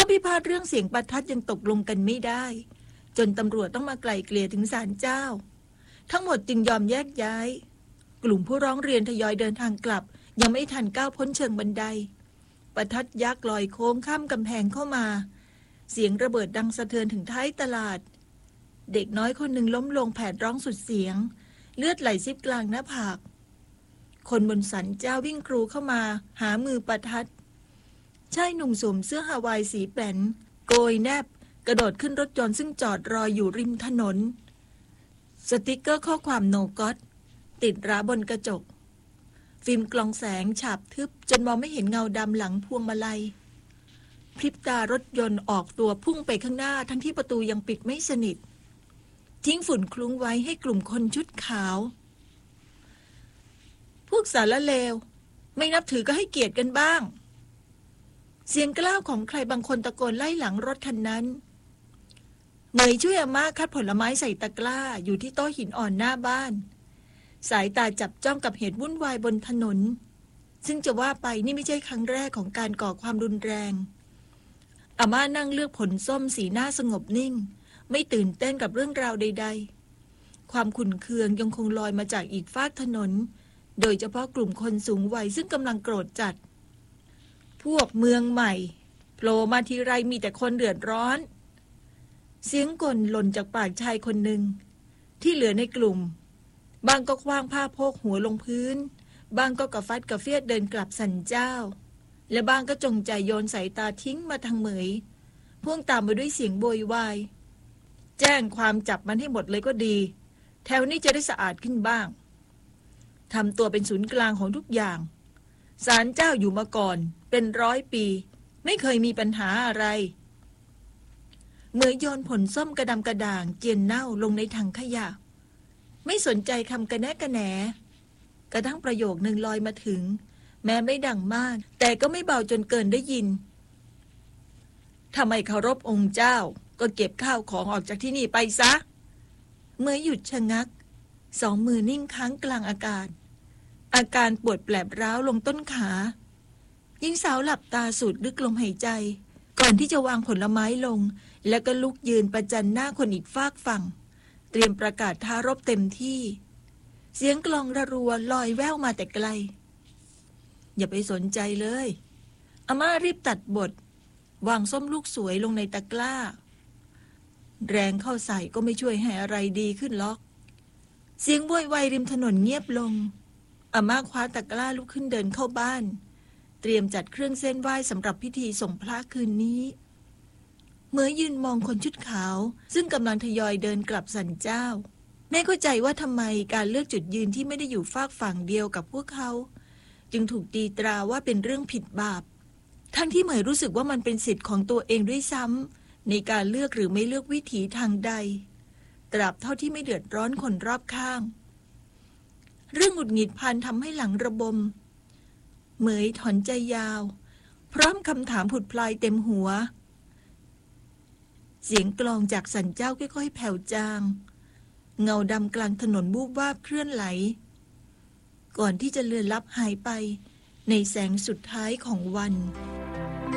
พิพาทเรื่องเสียงประทัดยังตกลงกันไม่ได้จนตำรวจต้องมาไกล่เกลี่ยถึงศาลเจ้าทั้งหมดจึงยอมแยกย้ายกลุ่มผู้ร้องเรียนทยอยเดินทางกลับยังไม่ทันก้าวพ้นเชิงบันไดประทัดยักษ์ลอยโค้งข้ามกำแพงเข้ามาเสียงระเบิดดังสะเทือนถึงท้ายตลาดเด็กน้อยคนหนึ่งล้มลงแผดร้องสุดเสียงเลือดไหลซิบกลางหน้าผากคนบนศาลเจ้าวิ่งกรูเข้ามาหามือประทัดชายหนุ่มสวมเสื้อฮาวายสีแป้นโกยแนบกระโดดขึ้นรถยนต์ซึ่งจอดรออยู่ริมถนนสติกเกอร์ข้อความโนก็อตติดราบนกระจกฟิล์มกลองแสงฉาบทึบจนมองไม่เห็นเงาดำหลังพวงมาลัยพริบตารถยนต์ออกตัวพุ่งไปข้างหน้าทั้งที่ประตูยังปิดไม่สนิททิ้งฝุ่นคลุ้งไว้ให้กลุ่มคนชุดขาวพวกสารเลวไม่นับถือก็ให้เกียรติกันบ้างเสียงกล้าวของใครบางคนตะโกนไล่หลังรถคันนั้นเหมยช่วยอาม่าคัดผลไม้ใส่ตะกร้าอยู่ที่โต๊ะหินอ่อนหน้าบ้านสายตาจับจ้องกับเหตุวุ่นวายบนถนนซึ่งจะว่าไปนี่ไม่ใช่ครั้งแรกของการก่อความรุนแรงอาม่านั่งเลือกผลส้มสีหน้าสงบนิ่งไม่ตื่นเต้นกับเรื่องราวใดๆความขุ่นเคืองยังคงลอยมาจากอีกฟากถนนโดยเฉพาะกลุ่มคนสูงวัยซึ่งกำลังโกรธจัดพวกเมืองใหม่โผล่มาทีไรมีแต่คนเดือดร้อนเสียงกลหล่นจากปากชายคนหนึ่งที่เหลือในกลุ่มบางก็คว้างผ้าโพกหัวลงพื้นบางก็กระฟัดกระเฟียดเดินกลับศาลเจ้าและบางก็จงใจโยนสายตาทิ้งมาทางเหมยพ่วงตามมาด้วยเสียงโวยวายแจ้งความจับมันให้หมดเลยก็ดีแถวนี้จะได้สะอาดขึ้นบ้างทำตัวเป็นศูนย์กลางของทุกอย่างศาลเจ้าอยู่มาก่อนเป็น100 ปีไม่เคยมีปัญหาอะไรเหมยโยนผลส้มกระดำกระด่างเจียนเน่าลงในถังขยะไม่สนใจคำกระแนะกระแหนกระทั่งประโยคนึงลอยมาถึงแม้ไม่ดังมากแต่ก็ไม่เบาจนเกินได้ยินถ้าไม่เคารพองค์เจ้าก็เก็บข้าวของออกจากที่นี่ไปซะเหมยหยุดชะงักสองมือนิ่งค้างกลางอากาศอาการปวดแปลบร้าวลงต้นขาหญิงสาวหลับตาสูดลึกลมหายใจก่อนที่จะวางผลไม้ลงแล้วก็ลุกยืนประจันหน้าคนอีกฟากฝั่งเตรียมประกาศท้ารบเต็มที่เสียงกลองระรัวลอยแว่วมาแต่ไกลอย่าไปสนใจเลยอาม่ารีบตัดบทวางส้มลูกสวยลงในตะกร้าแรงเข้าใส่ก็ไม่ช่วยให้อะไรดีขึ้นหรอกเสียงโวยวายริมถนนเงียบลงอาม่าคว้าตะกร้าลุกขึ้นเดินเข้าบ้านเตรียมจัดเครื่องเส้นไหว้สำหรับพิธีส่งพระคืนนี้เหมยยืนมองคนชุดขาวซึ่งกำลังทยอยเดินกลับศาลเจ้าแม่เข้าใจว่าทำไมการเลือกจุดยืนที่ไม่ได้อยู่ฝากฝั่งเดียวกับพวกเขาจึงถูกตีตราว่าเป็นเรื่องผิดบาปทั้งที่เหมยรู้สึกว่ามันเป็นสิทธิ์ของตัวเองด้วยซ้ำในการเลือกหรือไม่เลือกวิถีทางใดตราบเท่าที่ไม่เดือดร้อนคนรอบข้างเรื่องหงุดหงิดพันทำให้หลังระบมเหมยถอนใจยาวพร้อมคำถามผุดพลายเต็มหัวเสียงกลองจากศาลเจ้าค่อยๆแผ่วจางเงาดำกลางถนนวูบวาบเคลื่อนไหลก่อนที่จะเลือนลับหายไปในแสงสุดท้ายของวัน